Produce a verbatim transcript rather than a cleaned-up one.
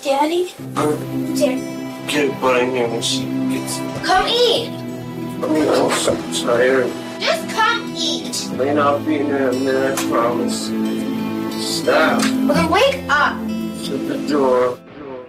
Daddy? Daddy. Get a butt in here when she gets... Come eat! I mean, I'm so tired. Just come eat! Lane, I'll be in there in a minute, I promise. Stop. Well, then wake up! Shut the door.